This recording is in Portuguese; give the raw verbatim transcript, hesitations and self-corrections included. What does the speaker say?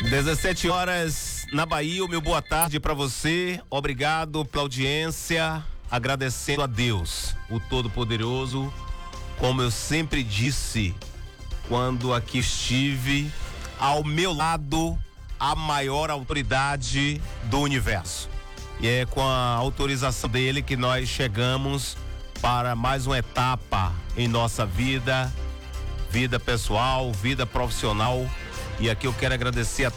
dezessete horas na Bahia, o meu boa tarde para você. Obrigado pela audiência. Agradecendo a Deus, o Todo-Poderoso, como eu sempre disse quando aqui estive, ao meu lado, a maior autoridade do universo. E é com a autorização dele que nós chegamos para mais uma etapa em nossa vida, vida pessoal, vida profissional. E aqui eu quero agradecer a